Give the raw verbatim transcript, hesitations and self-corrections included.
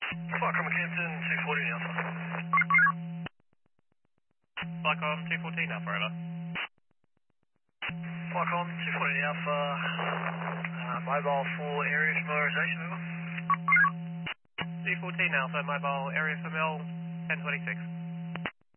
Flycom Campton, two fourteen Alpha. Flycom two fourteen Alpha, over. Flycom two fourteen Alpha, uh, mobile for area familiarisation, over. two fourteen Alpha, mobile area for Mel, ten twenty-six.